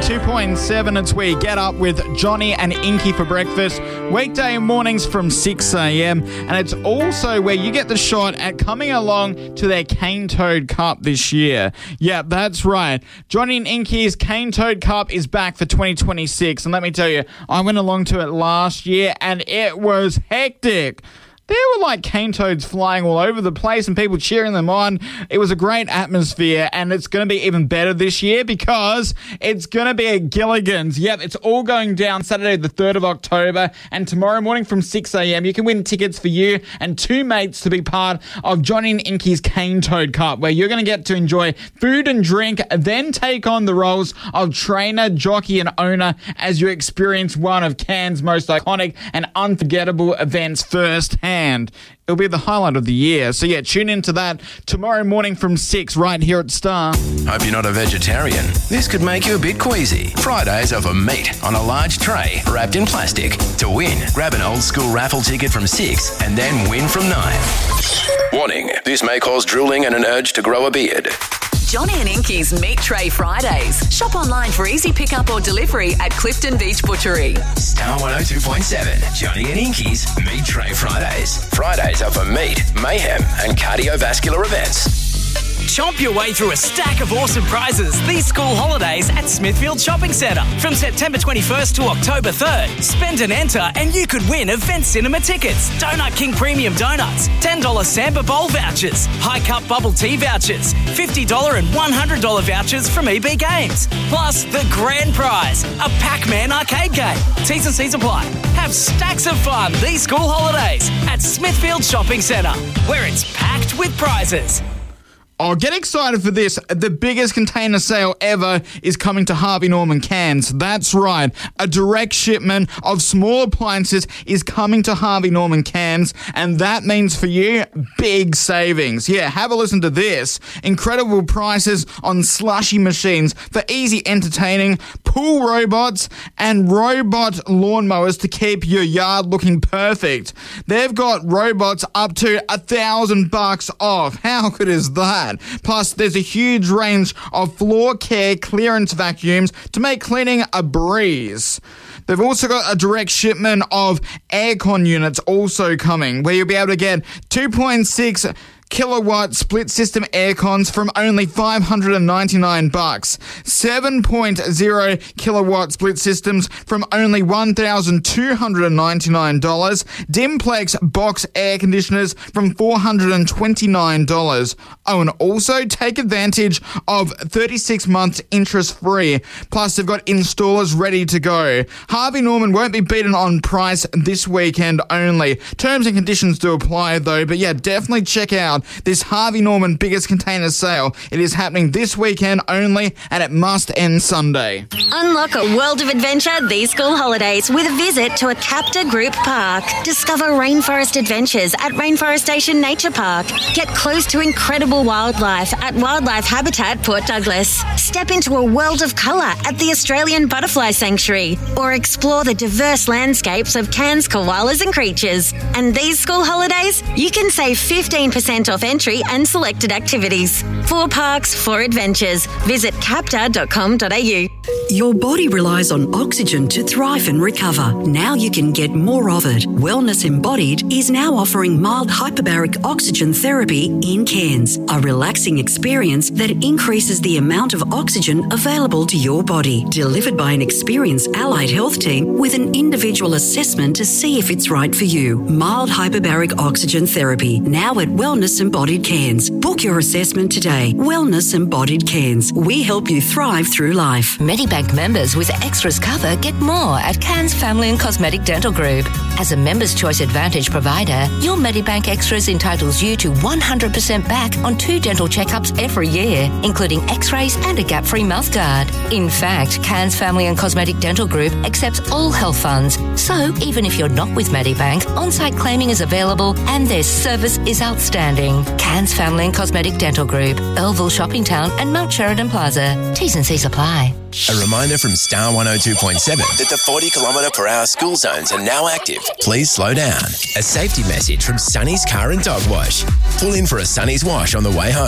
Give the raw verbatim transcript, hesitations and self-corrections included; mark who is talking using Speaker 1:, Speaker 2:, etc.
Speaker 1: two point seven, it's where you get up with Johnny and Inky for breakfast. Weekday mornings from six a.m. And it's also where you get the shot at coming along to their Cane Toad Cup this year. Yeah, that's right. Johnny and Inky's Cane Toad Cup is back for twenty twenty-six. And let me tell you, I went along to it last year and it was hectic. There were like cane toads flying all over the place and people cheering them on. It was a great atmosphere, and it's going to be even better this year because it's going to be at Gilligan's. Yep, it's all going down Saturday the third of October, and tomorrow morning from six a.m. you can win tickets for you and two mates to be part of Johnny and Inky's Cane Toad Cup, where you're going to get to enjoy food and drink, then take on the roles of trainer, jockey and owner as you experience one of Cairns' most iconic and unforgettable events firsthand. It'll be the highlight of the year. So yeah, tune into that tomorrow morning from six right here at Star.
Speaker 2: Hope you're not a vegetarian. This could make you a bit queasy. Fridays offer meat on a large tray wrapped in plastic. To win, grab an old school raffle ticket from six and then win from nine. Warning, this may cause drooling and an urge to grow a beard.
Speaker 3: Johnny and Inky's Meat Tray Fridays. Shop online for easy pickup or delivery at Clifton Beach Butchery.
Speaker 2: Star one oh two point seven, Johnny and Inky's Meat Tray Fridays. Fridays are for meat, mayhem and cardiovascular events.
Speaker 4: Chomp your way through a stack of awesome prizes these school holidays at Smithfield Shopping Centre. From September twenty-first to October third, spend and enter and you could win Event Cinema tickets, Donut King Premium Donuts, ten dollars Samba Bowl vouchers, High Cup Bubble Tea vouchers, fifty dollars and one hundred dollars vouchers from E B Games. Plus, the grand prize, a Pac-Man arcade game. T's and C's apply. Have stacks of fun these school holidays at Smithfield Shopping Centre, where it's packed with prizes.
Speaker 1: Oh, get excited for this. The biggest container sale ever is coming to Harvey Norman Cairns. That's right. A direct shipment of small appliances is coming to Harvey Norman Cairns, and that means for you, big savings. Yeah, have a listen to this. Incredible prices on slushy machines for easy entertaining, pool robots, and robot lawnmowers to keep your yard looking perfect. They've got robots up to a thousand bucks off. How good is that? Plus, there's a huge range of floor care clearance vacuums to make cleaning a breeze. They've also got a direct shipment of aircon units also coming, where you'll be able to get two point six kilowatt split system aircons from only five hundred ninety-nine bucks, seven point zero kilowatt split systems from only one thousand two hundred ninety-nine dollars, Dimplex box air conditioners from four hundred twenty-nine dollars. Oh, and also take advantage of thirty-six months interest free. Plus, they've got installers ready to go. Harvey Norman won't be beaten on price this weekend only. Terms and conditions do apply though, but yeah, definitely check out this Harvey Norman biggest container sale. It is happening this weekend only, and it must end Sunday.
Speaker 5: Unlock a world of adventure these school holidays with a visit to a Capta Group Park. Discover rainforest adventures at Rainforest Station Nature Park. Get close to incredible wildlife at Wildlife Habitat Port Douglas. Step into a world of colour at the Australian Butterfly Sanctuary, or explore the diverse landscapes of Cairns koalas and creatures. And these school holidays, you can save fifteen percent off entry and selected activities. Four parks, four adventures. Visit capta dot com dot a u.
Speaker 6: Your body relies on oxygen to thrive and recover. Now you can get more of it. Wellness Embodied is now offering mild hyperbaric oxygen therapy in Cairns, a relaxing experience that increases the amount of oxygen available to your body, delivered by an experienced allied health team with an individual assessment to see if it's right for you. Mild hyperbaric oxygen therapy, now at Wellness Embodied Cairns. Book your assessment today. Wellness Embodied Cairns. We help you thrive through life.
Speaker 7: Medibank members with extras cover get more at Cairns Family and Cosmetic Dental Group. As a Members' Choice Advantage provider, your Medibank Extras entitles you to one hundred percent back on two dental checkups every year, including x-rays and a gap-free mouthguard. In fact, Cairns Family and Cosmetic Dental Group accepts all health funds, so even if you're not with Medibank, on-site claiming is available and their service is outstanding. Cairns Family and Cosmetic Dental Group, Earlville Shopping Town and Mount Sheridan Plaza. T's and C's apply.
Speaker 2: A reminder from Star one oh two point seven that the forty kilometre per hour school zones are now active. Please slow down. A safety message from Sonny's Car and Dog Wash. Pull in for a Sonny's Wash on the way home.